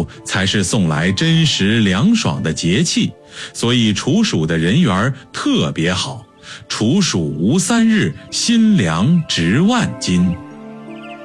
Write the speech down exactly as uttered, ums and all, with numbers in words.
暑才是送来真实凉爽的节气，所以处暑的人缘特别好。处暑无三日，心凉值万金。